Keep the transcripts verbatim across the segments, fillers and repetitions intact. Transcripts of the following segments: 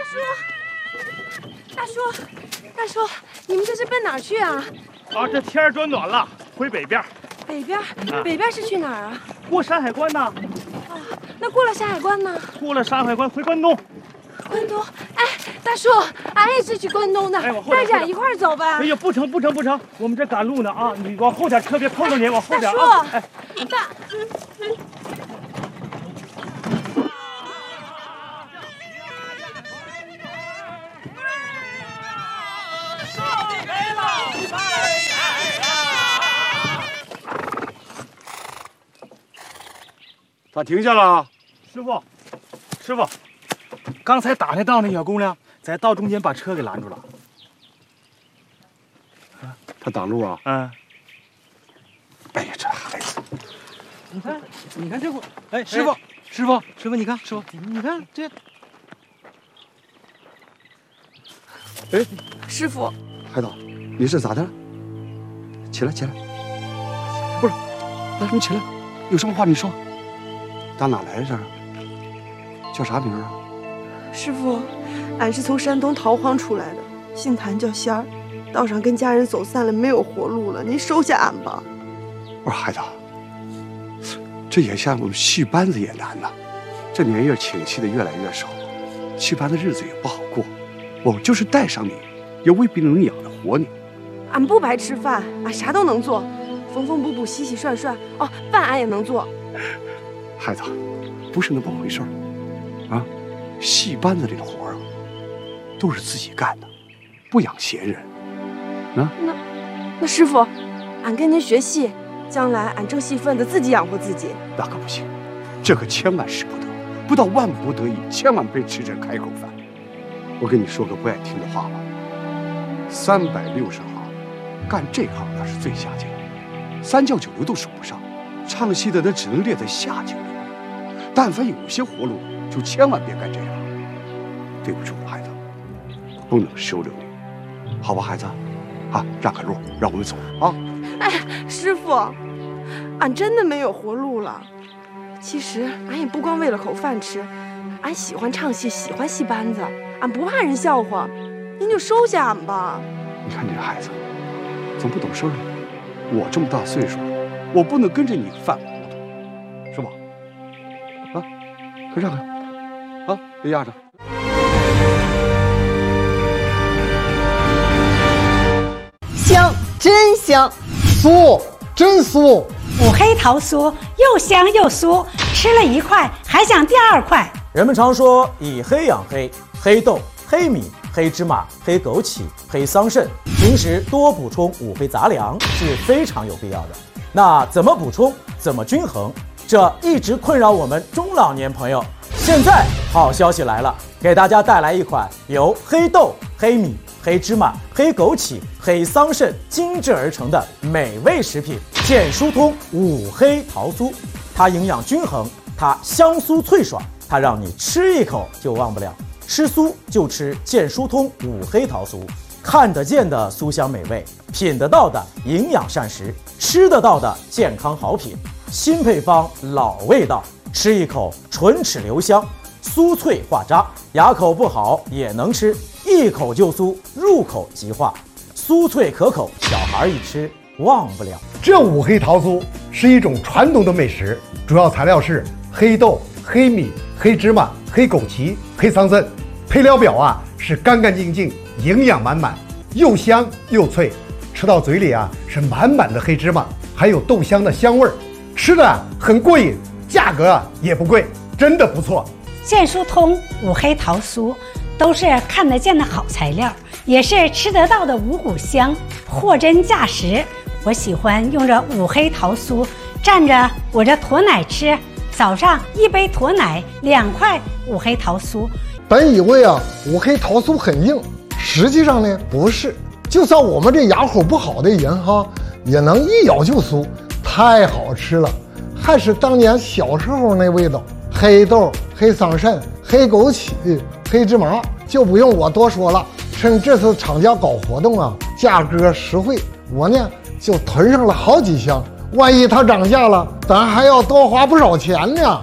叔，大叔，大叔，你们这是奔哪儿去啊？ 啊，这天儿转暖了，回北边。 北边？啊、北边是去哪儿啊？ 过山海关呢。 啊，那过了山海关呢？ 过了山海关回关东。 关东？哎，大叔，俺也是去关东的， 哎，往后带着俺一块儿走吧。 哎呀，不成不成不成，我们这赶路呢啊！你往后点，车别碰到你，往后点啊。 哎， 大。 咋停下了？ 师傅，师傅，刚才打听到那小姑娘在道中间把车给拦住了。 她挡路啊？ 嗯。 哎呀，这孩子！ 你看，你看这不？哎，师傅，师傅，师傅，你看，师傅，你看这。 哎， 师傅， 海岛，你这咋的了？起来，起来！不是，来，你起来，有什么话你说。打哪来的这儿？叫啥名啊？ 师傅，俺是从山东逃荒出来的，姓谭叫仙儿，道上跟家人走散了，没有活路了，您收下俺吧。 我说孩子，这眼下我们戏班子也难呐，这年月请戏的越来越少，戏班的日子也不好过。我就是带上你，也未必能养得活你。 俺不白吃饭，俺啥都能做，缝缝补补、洗洗涮涮，哦，饭俺也能做。 孩子，不是那么回事儿，啊，戏班子里的活儿啊，都是自己干的，不养闲人，啊。 那，那师傅，俺跟您学戏，将来俺挣戏份子，自己养活自己。 那可不行，这可千万使不得，不到万不得已，千万别吃这开口饭。我跟你说个不爱听的话吧，三百六十行，干这行那是最下贱的，三教九流都数不上，唱戏的那只能列在下九流。但凡有些活路，就千万别干这行。对不住了，孩子，不能收留你，好吧，孩子，啊，让开路，让我们走啊！ 哎，师傅，俺真的没有活路了。其实俺也不光为了口饭吃，俺喜欢唱戏，喜欢戏班子，俺不怕人笑话。您就收下俺吧。 你看你这孩子，怎么不懂事呢？我这么大岁数了，我不能跟着你犯糊涂，是吧？啊，快让开，啊，别压着。 香，真香； 酥，真酥。 五黑桃酥又香又酥，吃了一块还想第二块。 人们常说以黑养黑，黑豆、黑米、黑芝麻、黑枸杞、黑桑葚，平时多补充五黑杂粮是非常有必要的。那怎么补充？怎么均衡？这一直困扰我们中老年朋友。现在好消息来了，给大家带来一款由黑豆、黑米、黑芝麻、黑枸杞、黑桑葚精制而成的美味食品——健疏通五黑桃酥。它营养均衡，它香酥脆爽，它让你吃一口就忘不了。吃酥就吃健疏通五黑桃酥，看得见的酥香美味，品得到的营养膳食，吃得到的健康好品。新配方老味道，吃一口唇齿留香，酥脆化渣，牙口不好也能吃，一口就酥，入口即化，酥脆可口，小孩一吃忘不了。 这五黑桃酥是一种传统的美食，主要材料是黑豆、黑米、黑芝麻、黑枸杞、黑桑葚，配料表啊是干干净净，营养满满，又香又脆，吃到嘴里啊是满满的黑芝麻，还有豆香的香味儿，吃的很过瘾，价格也不贵，真的不错。 健疏通五黑桃酥都是看得见的好材料，也是吃得到的五谷香，货真价实。我喜欢用这五黑桃酥蘸着我这驼奶吃，早上一杯驼奶，两块五黑桃酥。 本以为啊五黑桃酥很硬，实际上呢不是，就算我们这牙口不好的人哈，也能一咬就酥，太好吃了，还是当年小时候那味道。黑豆、黑桑葚、黑枸杞、黑芝麻就不用我多说了。趁这次厂家搞活动啊，价格实惠，我呢就囤上了好几箱。万一它涨价了，咱还要多花不少钱呢。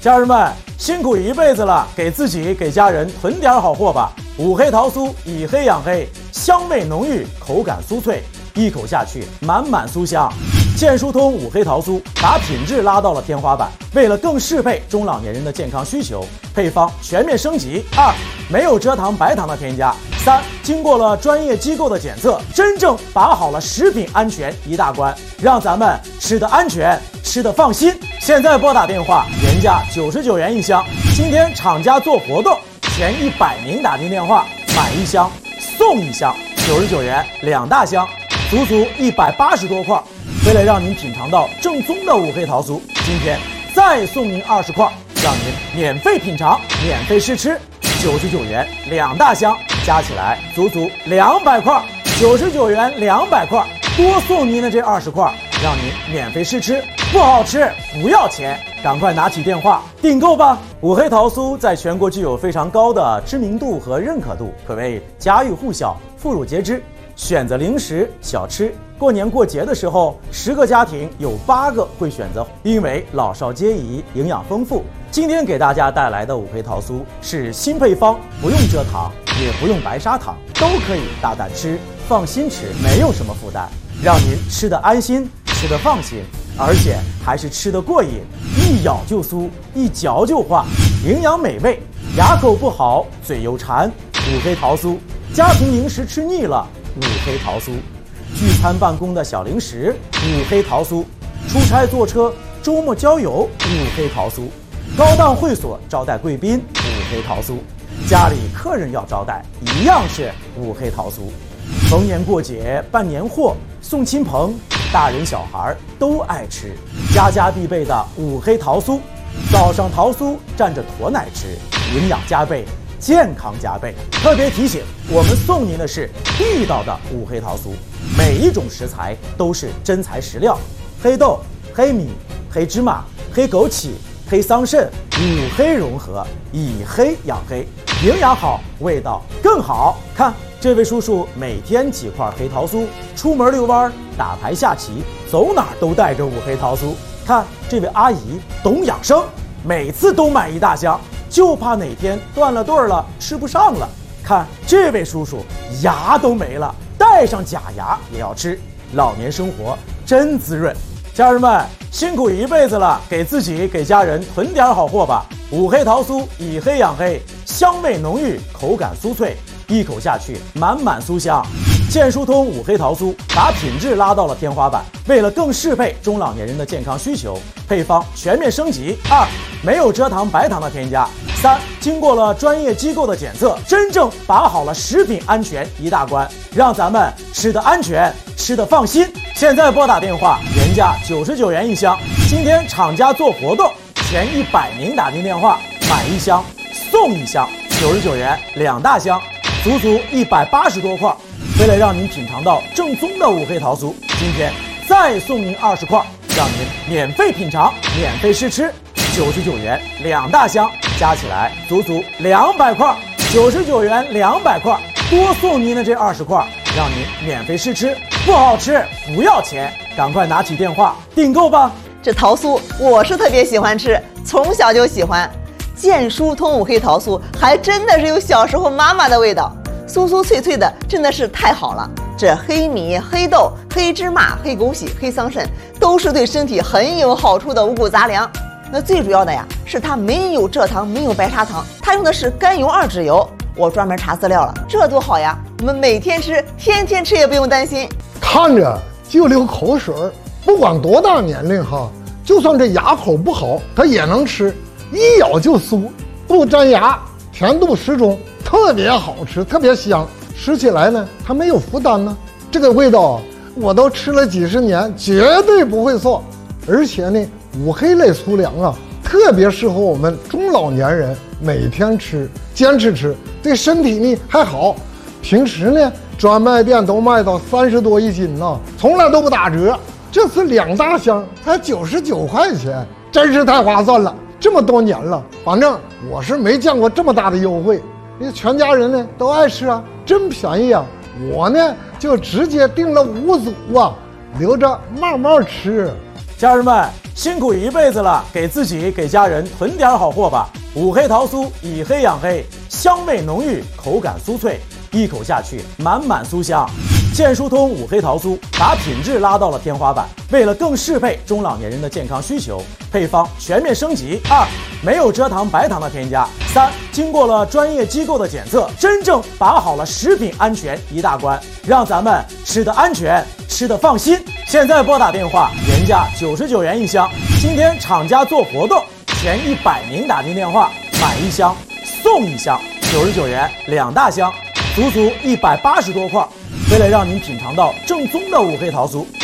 家人们辛苦一辈子了，给自己给家人囤点好货吧。五黑桃酥以黑养黑，香味浓郁，口感酥脆，一口下去满满酥香。健疏通五黑桃酥把品质拉到了天花板，为了更适配中老年人的健康需求，配方全面升级。二，没有蔗糖白糖的添加。三，经过了专业机构的检测，真正把好了食品安全一大关，让咱们吃的安全，吃的放心。现在拨打电话，原价九十九元一箱，今天厂家做活动，前一百名打进电话买一箱送一箱，九十九元两大箱，足足一百八十多块。为了让您品尝到正宗的五黑桃酥，今天再送您二十块，让您免费品尝，免费试吃，九十九元两大箱，加起来足足两百块，九十九元两百块，多送您的这二十块，让您免费试吃，不好吃不要钱，赶快拿起电话订购吧！五黑桃酥在全国具有非常高的知名度和认可度，可谓家喻户晓、妇孺皆知。选择零食小吃，过年过节的时候，十个家庭有八个会选择，因为老少皆宜，营养丰富。今天给大家带来的五黑桃酥是新配方，不用蔗糖，也不用白砂糖，都可以大胆吃，放心吃，没有什么负担，让您吃得安心，吃得放心，而且还是吃得过瘾，一咬就酥，一嚼就化，营养美味，牙口不好，嘴又馋，五黑桃酥，家庭零食吃腻了。五黑桃酥，聚餐办公的小零食，五黑桃酥；出差坐车、周末郊游，五黑桃酥；高档会所招待贵宾，五黑桃酥；家里客人要招待，一样是五黑桃酥。逢年过节办年货，送亲朋，大人小孩都爱吃，家家必备的五黑桃酥。早上桃酥蘸着驼奶吃，营养加倍，健康加倍。特别提醒，我们送您的是地道的五黑桃酥，每一种食材都是真材实料，黑豆、黑米、黑芝麻、黑枸杞、黑桑葚，五黑融合，以黑养黑，营养好，味道更好。看这位叔叔每天几块黑桃酥，出门遛弯、打牌下棋，走哪儿都带着五黑桃酥。看这位阿姨懂养生，每次都买一大箱，就怕哪天断了顿了吃不上了。看这位叔叔牙都没了，带上假牙也要吃，老年生活真滋润。家人们辛苦一辈子了，给自己给家人囤点好货吧。五黑桃酥以黑养黑，香味浓郁，口感酥脆，一口下去满满酥香。健疏通五黑桃酥把品质拉到了天花板，为了更适配中老年人的健康需求，配方全面升级。二，没有蔗糖白糖的添加。三，经过了专业机构的检测，真正把好了食品安全一大关，让咱们吃得安全，吃得放心。现在拨打电话，原价九十九元一箱，今天厂家做活动，前一百名打进电话买一箱送一箱，九十九元两大箱，足足一百八十多块。为了让您品尝到正宗的五黑桃酥，今天再送您二十块，让您免费品尝，免费试吃，九十九元两大箱，加起来足足两百块，九十九元两百块，多送您的这二十块，让您免费试吃，不好吃不要钱，赶快拿起电话订购吧。 这桃酥我是特别喜欢吃，从小就喜欢。健疏通五黑桃酥还真的是有小时候妈妈的味道，酥酥脆脆的，真的是太好了。这黑米、黑豆、黑芝麻、黑枸杞、黑桑葚，都是对身体很有好处的五谷杂粮。那最主要的呀，是它没有蔗糖，没有白砂糖，它用的是甘油二酯油。我专门查资料了，这多好呀！我们每天吃，天天吃也不用担心。 看着就流口水，不管多大年龄哈，就算这牙口不好，它也能吃，一咬就酥，不粘牙，甜度适中，特别好吃，特别香。吃起来呢，它没有负担呢。这个味道我都吃了几十年，绝对不会错。而且呢，五黑类粗粮啊，特别适合我们中老年人每天吃，坚持吃，对身体呢还好。平时呢，专卖店都卖到三十多一斤呢，从来都不打折。这次两大箱才九十九块钱，真是太划算了。这么多年了，反正我是没见过这么大的优惠。因为全家人呢都爱吃啊，真便宜啊！我呢就直接订了五组啊，留着慢慢吃。 家人们辛苦一辈子了，给自己给家人囤点好货吧。五黑桃酥以黑养黑，香味浓郁，口感酥脆，一口下去满满酥香。健疏通五黑桃酥把品质拉到了天花板，为了更适配中老年人的健康需求，配方全面升级。二，没有蔗糖白糖的添加。三，经过了专业机构的检测，真正把好了食品安全一大关，让咱们吃得安全，吃得放心。现在拨打电话，原价九十九元一箱，今天厂家做活动，前一百名打进电话买一箱送一箱，九十九元两大箱，足足一百八十多块。为了让您品尝到正宗的五黑桃酥，